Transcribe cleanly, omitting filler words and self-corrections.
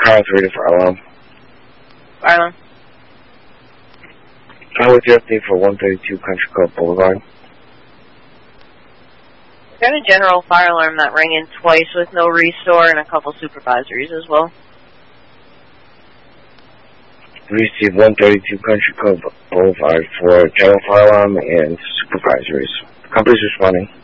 Tower 3 to fire alarm. Fire alarm. How would you update for 132 Country Club Boulevard? We got a general fire alarm that rang in twice with no restore and a couple supervisories as well. We received 132 Country Club Boulevard for general fire alarm and supervisories. Company's responding.